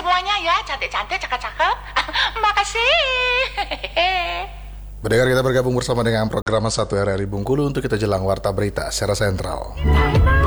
semuanya ya, cantik-cantik, cakep-cakep. Makasih. Mendengar kita bergabung bersama dengan program 1 RRI Bengkulu untuk kita jelang Warta Berita secara sentral.